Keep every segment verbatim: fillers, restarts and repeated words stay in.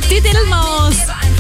Die Diddlemaus.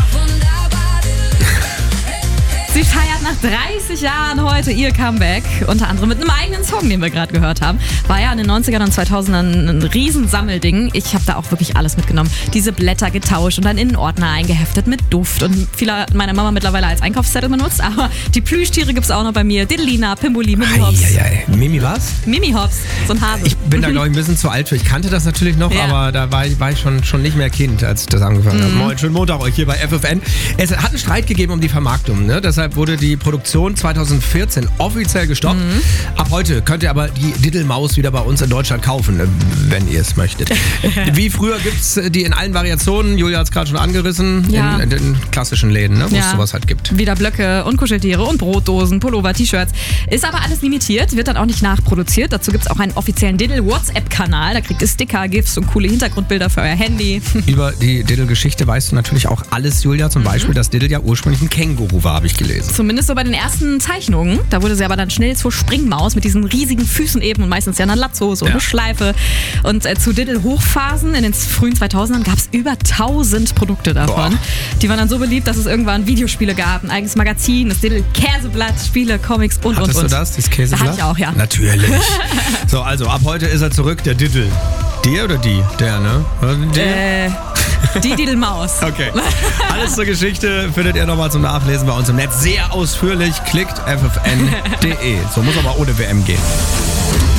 Sie feiert nach dreißig Jahren heute ihr Comeback, unter anderem mit einem eigenen Song, den wir gerade gehört haben. War ja in den neunzigern und zweitausendern ein Riesensammelding. Ich habe da auch wirklich alles mitgenommen. Diese Blätter getauscht und dann in einen Ordner eingeheftet mit Duft. Und viele hat meine Mama mittlerweile als Einkaufszettel benutzt, aber die Plüschtiere gibt's auch noch bei mir. Diddlina, Pimboli, Mimi Hops. Eieiei. Mimi was? Mimi Hops, so ein Hase. Ich bin da, glaube ich, ein bisschen zu alt für. Ich kannte das natürlich noch, Ja. aber da war ich, war ich schon, schon nicht mehr Kind, als ich das angefangen habe. Moin, schönen Montag euch hier bei F F N. Es hat einen Streit gegeben um die Vermarktung, ne? Deshalb wurde die Produktion zweitausendvierzehn offiziell gestoppt. Mhm. Ab heute könnt ihr aber die Diddlemaus wieder bei uns in Deutschland kaufen, wenn ihr es möchtet. Wie früher gibt es die in allen Variationen, Julia hat es gerade schon angerissen, Ja. in, in den klassischen Läden, ne? Wo Ja. es sowas halt gibt. Wieder Blöcke und Kuscheltiere und Brotdosen, Pullover, T-Shirts. Ist aber alles limitiert, wird dann auch nicht nachproduziert. Dazu gibt es auch einen offiziellen Diddle-WhatsApp-Kanal. Da kriegt ihr Sticker, GIFs und coole Hintergrundbilder für euer Handy. Über die Diddle-Geschichte weißt du natürlich auch alles, Julia. Zum Beispiel, dass Diddle ja ursprünglich ein Känguru war, habe ich gelesen. Zumindest so bei den ersten Zeichnungen. Da wurde sie aber dann schnell zur Springmaus mit diesen riesigen Füßen eben und meistens ja einer Latzhose und Ja. eine Schleife. Und äh, zu Diddle-Hochphasen in den frühen zweitausendern gab es über tausend Produkte davon. Boah. Die waren dann so beliebt, dass es irgendwann Videospiele gab, ein eigenes Magazin, das Diddle-Käseblatt, Spiele, Comics und, Hattest und, und. du das, das Käseblatt? Da hatte ich auch, ja. Natürlich. So, also ab heute ist er zurück, der Diddle. Der oder die? Der, ne? Der? Äh, die Diddlemaus. Okay. Alles zur Geschichte findet ihr nochmal zum Nachlesen bei uns im Netz. Sehr ausführlich. Klickt f f n punkt d e. So muss aber ohne W M gehen.